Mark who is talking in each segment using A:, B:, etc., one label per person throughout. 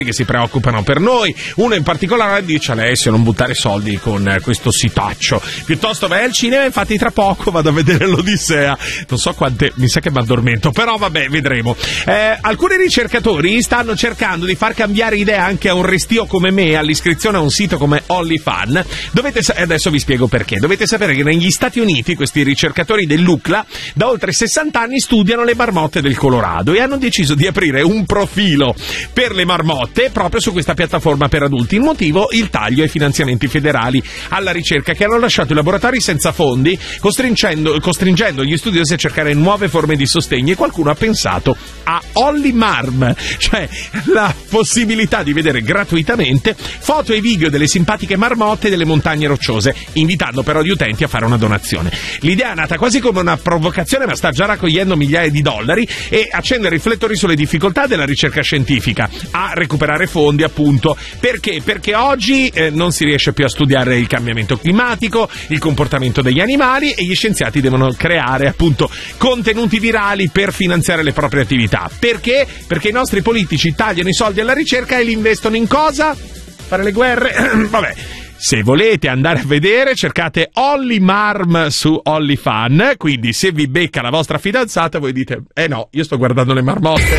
A: che si preoccupano per noi. Uno in particolare dice: Alessio, non buttare soldi con questo sitaccio, piuttosto vai al cinema. Infatti tra poco vado a vedere l'Odissea, non so quante, mi sa che mi addormento, però vabbè, vedremo. Alcuni ricercatori stanno cercando di far cambiare idea anche a un restio come me all'iscrizione a un sito come OnlyFans. Adesso vi spiego perché. Dovete sapere che negli Stati Uniti questi ricercatori dell'UCLA da oltre 60 anni studiano le marmotte del Colorado e hanno deciso di aprire un profilo per le marmotte proprio su questa piattaforma per adulti. Il motivo? Il taglio ai finanziamenti federali alla ricerca, che hanno lasciato i laboratori senza fondi, costringendo gli studiosi a cercare nuove forme di sostegno, e qualcuno ha pensato a OnlyMarm, cioè la possibilità di vedere gratuitamente foto e video delle simpatiche marmotte delle montagne rocciose, invitando però gli utenti a fare una donazione. L'idea è nata quasi come una provocazione, ma sta già raccogliendo migliaia di dollari e accende riflettori sulle difficoltà della ricerca scientifica a recuperare fondi, appunto. Perché? Perché oggi non si riesce più a studiare il cambiamento climatico, il comportamento degli animali, e gli scienziati devono creare appunto contenuti virali per finanziare le proprie attività. Perché? Perché i nostri politici tagliano i soldi alla ricerca e li investono in cosa? Fare le guerre? Vabbè. Se volete andare a vedere, cercate OnlyMarm su OnlyFans, quindi se vi becca la vostra fidanzata voi dite: no, io sto guardando le marmotte.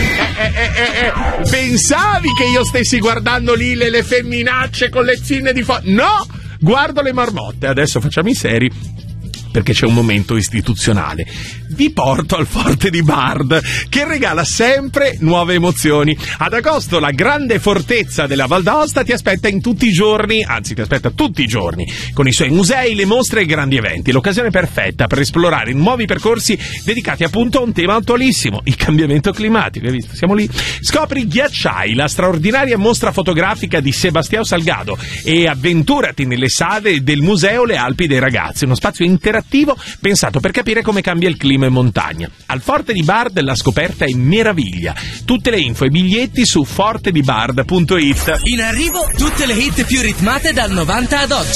A: Pensavi che io stessi guardando lì le femminacce con le zinne di foto? No, guardo le marmotte. Adesso facciamo i seri, perché c'è un momento istituzionale. Vi porto al Forte di Bard, che regala sempre nuove emozioni. Ad agosto la grande fortezza della Val d'Aosta ti aspetta in tutti i giorni, anzi ti aspetta tutti i giorni, con i suoi musei, le mostre e i grandi eventi. L'occasione perfetta per esplorare nuovi percorsi dedicati appunto a un tema attualissimo, il cambiamento climatico. Hai visto? Siamo lì. Scopri Ghiacciai, la straordinaria mostra fotografica di Sebastião Salgado, e avventurati nelle sale del Museo Le Alpi dei Ragazzi, uno spazio interattivo pensato per capire come cambia il clima in montagna. Al Forte di Bard la scoperta è meraviglia. Tutte le info e biglietti su fortedibard.it.
B: In arrivo tutte le hit più ritmate dal 90 ad oggi.